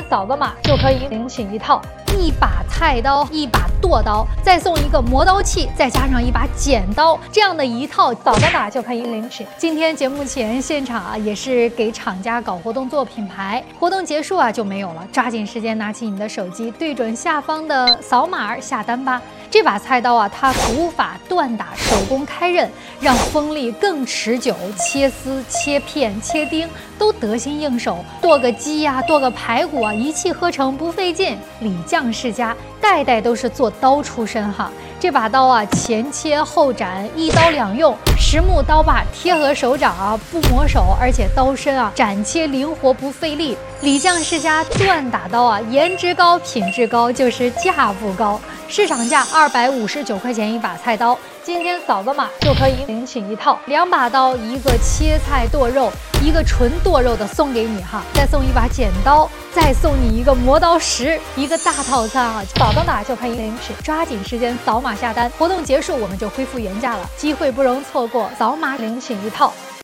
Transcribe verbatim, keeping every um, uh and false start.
扫个码就可以领取一套一把菜刀、一把剁刀，再送一个磨刀器，再加上一把剪刀，这样的一套扫个码就可以领取。今天节目前现场啊，也是给厂家搞活动做品牌，活动结束啊就没有了，抓紧时间拿起你的手机，对准下方的扫码下单吧。这把菜刀啊，它古法锻打，手工开刃，让锋利更持久，切丝、切片、切丁都得心应手。剁个鸡呀、啊，剁个排骨啊，一气呵成，不费劲。李将世家代代都是做刀出身哈。这把刀啊，前切后斩，一刀两用，实木刀把贴合手掌啊，不磨手，而且刀身啊斩切灵活，不费力。李将世家锻打刀啊，颜值高，品质高，就是价不高。市场价二百五十九块钱一把菜刀，今天扫个码就可以领取一套两把刀，一个切菜剁肉，一个纯剁肉的送给你哈，再送一把剪刀，再送你一个磨刀石，一个大套餐啊，扫个码就可以领取，抓紧时间扫码下单，活动结束我们就恢复原价了，机会不容错过，扫码领取一套。